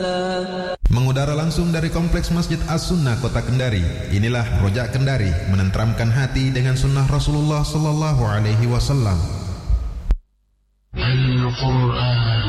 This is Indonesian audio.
Mengudara langsung dari Kompleks Masjid As-Sunnah Kota Kendari. Inilah Rojak Kendari, menenteramkan hati dengan sunnah Rasulullah sallallahu alaihi wasallam. Al-Quran